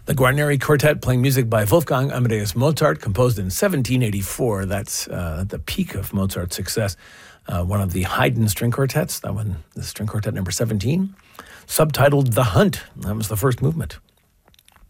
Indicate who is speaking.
Speaker 1: The Guarneri Quartet playing music by Wolfgang Amadeus Mozart, composed in 1784. That's the peak of Mozart's success. One of the Haydn string quartets, that one, the string quartet number 17, subtitled The Hunt. That was the first movement.